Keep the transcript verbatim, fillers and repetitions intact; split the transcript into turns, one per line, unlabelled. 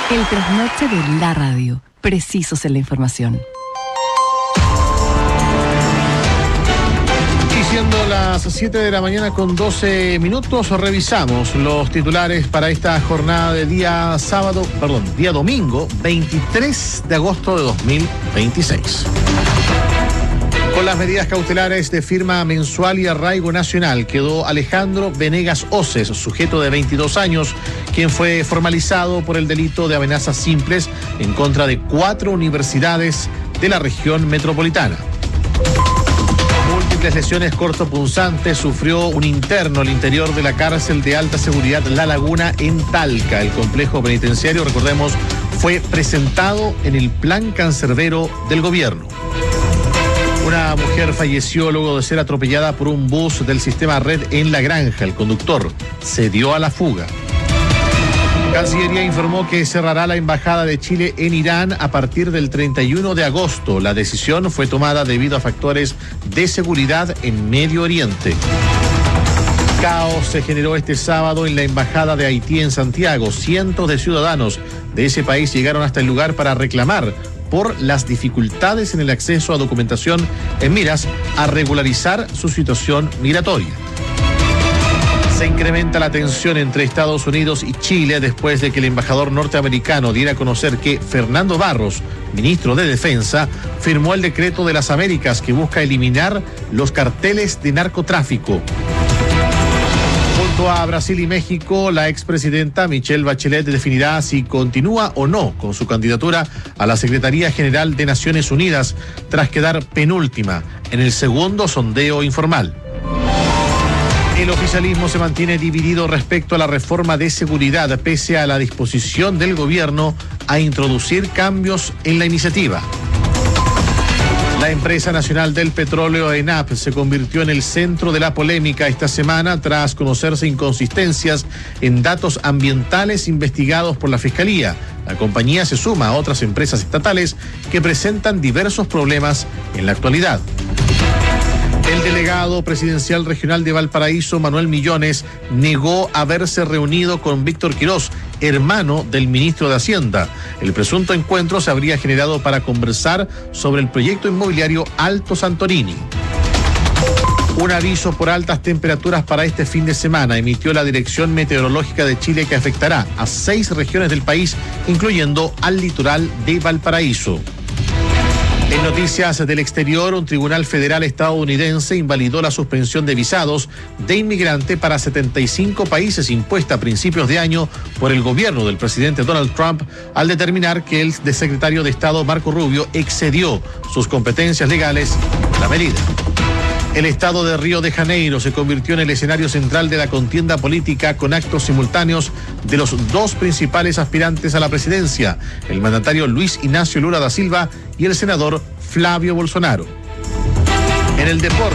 El trasnoche de la radio. Precisos en la información.
Y siendo las siete de la mañana con doce minutos, revisamos los titulares para esta jornada de día sábado, perdón, día domingo, veintitrés de agosto de dos mil veintiséis. Con las medidas cautelares de firma mensual y arraigo nacional, quedó Alejandro Venegas Oces, sujeto de veintidós años, quien fue formalizado por el delito de amenazas simples en contra de cuatro universidades de la región metropolitana. Múltiples lesiones cortopunzantes sufrió un interno al interior de la cárcel de alta seguridad La Laguna en Talca. El complejo penitenciario, recordemos, fue presentado en el plan cancerbero del gobierno. Una mujer falleció luego de ser atropellada por un bus del sistema Red en La Granja. El conductor se dio a la fuga. Cancillería informó que cerrará la embajada de Chile en Irán a partir del treinta y uno de agosto. La decisión fue tomada debido a factores de seguridad en Medio Oriente. Caos se generó este sábado en la embajada de Haití en Santiago. Cientos de ciudadanos de ese país llegaron hasta el lugar para reclamar por las dificultades en el acceso a documentación en miras a regularizar su situación migratoria. Se incrementa la tensión entre Estados Unidos y Chile después de que el embajador norteamericano diera a conocer que Fernando Barros, ministro de Defensa, firmó el decreto de las Américas que busca eliminar los carteles de narcotráfico. Junto a Brasil y México, la expresidenta Michelle Bachelet definirá si continúa o no con su candidatura a la Secretaría General de Naciones Unidas tras quedar penúltima en el segundo sondeo informal. El oficialismo se mantiene dividido respecto a la reforma de seguridad, pese a la disposición del gobierno a introducir cambios en la iniciativa. La empresa nacional del petróleo, ENAP, se convirtió en el centro de la polémica esta semana tras conocerse inconsistencias en datos ambientales investigados por la Fiscalía. La compañía se suma a otras empresas estatales que presentan diversos problemas en la actualidad. El delegado presidencial regional de Valparaíso, Manuel Millones, negó haberse reunido con Víctor Quirós, hermano del ministro de Hacienda. El presunto encuentro se habría generado para conversar sobre el proyecto inmobiliario Alto Santorini. Un aviso por altas temperaturas para este fin de semana emitió la Dirección Meteorológica de Chile, que afectará a seis regiones del país, incluyendo al litoral de Valparaíso. En noticias del exterior, un tribunal federal estadounidense invalidó la suspensión de visados de inmigrante para setenta y cinco países impuesta a principios de año por el gobierno del presidente Donald Trump, al determinar que el secretario de Estado Marco Rubio excedió sus competencias legales en la medida. El estado de Río de Janeiro se convirtió en el escenario central de la contienda política, con actos simultáneos de los dos principales aspirantes a la presidencia, el mandatario Luis Ignacio Lula da Silva y el senador Flavio Bolsonaro. En el deporte,